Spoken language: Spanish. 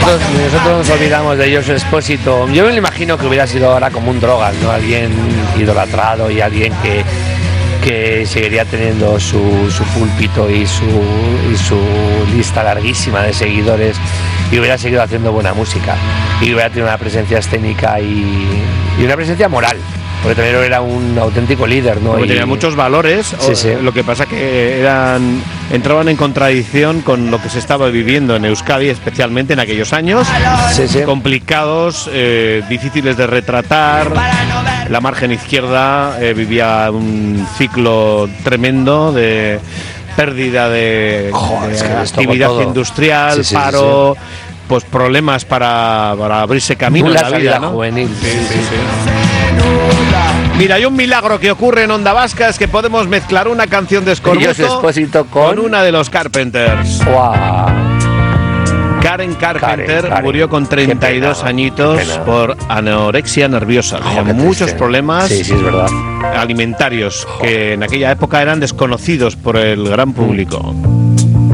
nosotros nos olvidamos de Josu Espósito. Yo me lo imagino que hubiera sido ahora como un Drogas, ¿no? Alguien idolatrado y alguien que seguiría teniendo su púlpito y su lista larguísima de seguidores y hubiera seguido haciendo buena música y hubiera tenido una presencia escénica y una presencia moral, porque también era un auténtico líder, ¿no? Tenía muchos valores, sí. Lo que pasa que entraban en contradicción con lo que se estaba viviendo en Euskadi, especialmente en aquellos años, complicados, difíciles de retratar. La margen izquierda vivía un ciclo tremendo de pérdida de actividad industrial, paro, pues problemas para abrirse camino en la vida, ¿no? Juvenil. Sí. Mira, hay un milagro que ocurre en Onda Vasca, es que podemos mezclar una canción de Eskorbuto con una de los Carpenters. ¡Wow! Karen Carpenter murió con 32 añitos por anorexia nerviosa. Tenía muchos problemas es verdad. alimentarios que en aquella época eran desconocidos por el gran público.